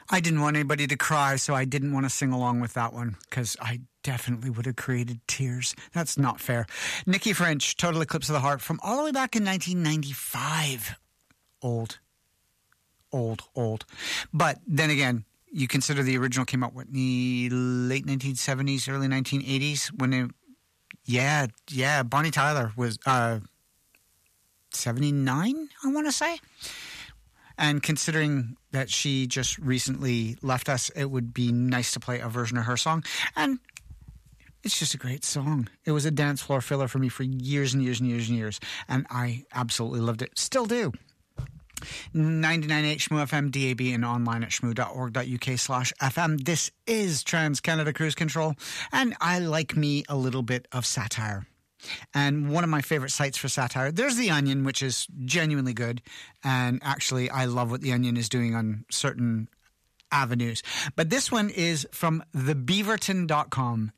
I didn't want anybody to cry, so I didn't want to sing along with that one because I definitely would have created tears. That's not fair. Nikki French, Total Eclipse of the Heart, from all the way back in 1995. Old. But then again, you consider the original came out, what, in the late 1970s, early 1980s? When it, Bonnie Tyler was 79, I want to say. And considering that she just recently left us, it would be nice to play a version of her song. And it's just a great song. It was a dance floor filler for me for years and years and years and years. And I absolutely loved it. Still do. 99.8 Shmoo FM, DAB, and online at shmoo.org.uk/FM. This is Trans-Canada Cruise Control. And I like me a little bit of satire. And one of my favorite sites for satire, there's The Onion, which is genuinely good. And actually, I love what The Onion is doing on certain avenues. But this one is from thebeaverton.com,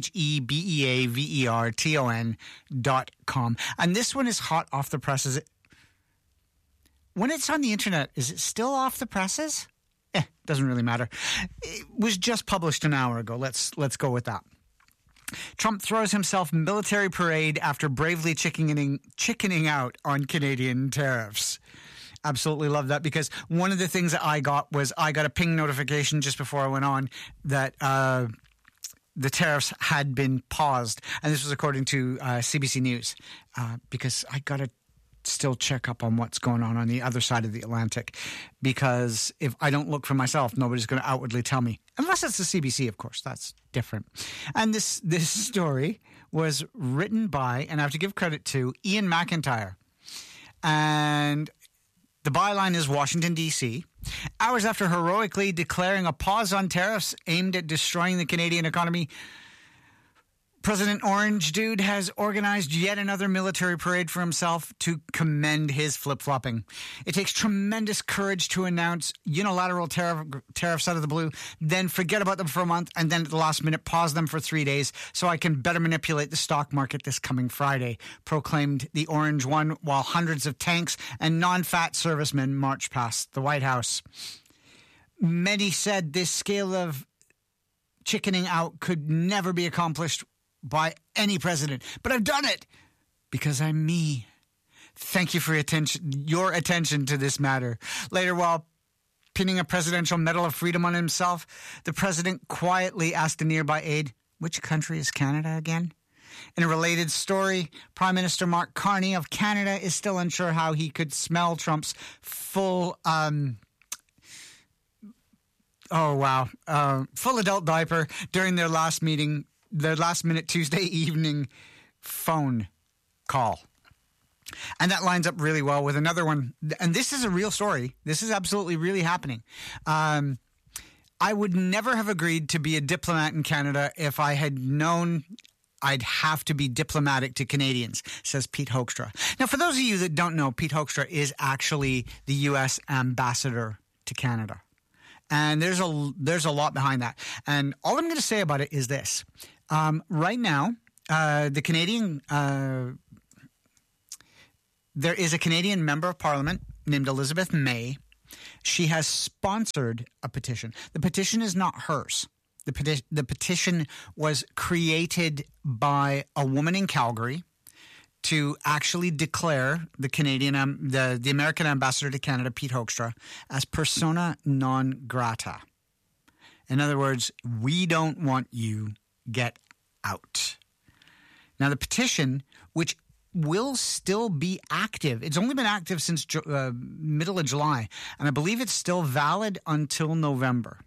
TheBeaverton.com. And this one is hot off the presses. When it's on the internet, is it still off the presses? Doesn't really matter. It was just published an hour ago. Let's go with that. Trump throws himself military parade after bravely chickening out on Canadian tariffs. Absolutely love that, because one of the things that I got a ping notification just before I went on that the tariffs had been paused. And this was according to CBC News, because I got to still check up on what's going on the other side of the Atlantic, because if I don't look for myself, nobody's going to outwardly tell me, unless it's the CBC, of course. That's different. And this story was written by, and I have to give credit to, Ian McIntyre, and the byline is Washington, D.C. Hours after heroically declaring a pause on tariffs aimed at destroying the Canadian economy, President Orange Dude has organized yet another military parade for himself to commend his flip-flopping. It takes tremendous courage to announce unilateral tariffs out of the blue, then forget about them for a month, and then at the last minute pause them for 3 days so I can better manipulate the stock market this coming Friday, proclaimed the Orange One while hundreds of tanks and non-fat servicemen marched past the White House. Many said this scale of chickening out could never be accomplished by any president, but I've done it because I'm me. Thank you for your attention to this matter. Later, while pinning a Presidential Medal of Freedom on himself, the president quietly asked a nearby aide, "Which country is Canada again?" In a related story, Prime Minister Mark Carney of Canada is still unsure how he could smell Trump's full adult diaper during their last minute Tuesday evening phone call. And that lines up really well with another one. And this is a real story. This is absolutely really happening. I would never have agreed to be a diplomat in Canada if I had known I'd have to be diplomatic to Canadians, says Pete Hoekstra. Now, for those of you that don't know, Pete Hoekstra is actually the U.S. ambassador to Canada. And there's a lot behind that. And all I'm going to say about it is this. Right now, the Canadian there is a Canadian member of Parliament named Elizabeth May. She has sponsored a petition. The petition is not hers. The petition was created by a woman in Calgary to actually declare the American ambassador to Canada, Pete Hoekstra, as persona non grata. In other words, we don't want you, get out. Now, the petition, which will still be active, it's only been active since middle of July, and I believe it's still valid until November.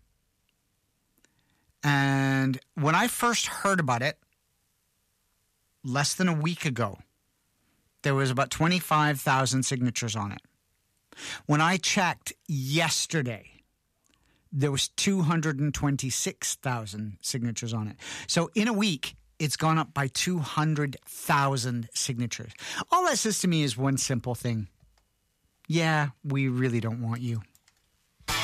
And when I first heard about it, less than a week ago, there was about 25,000 signatures on it. When I checked yesterday, there was 226,000 signatures on it. So in a week, it's gone up by 200,000 signatures. All that says to me is one simple thing. Yeah, we really don't want you.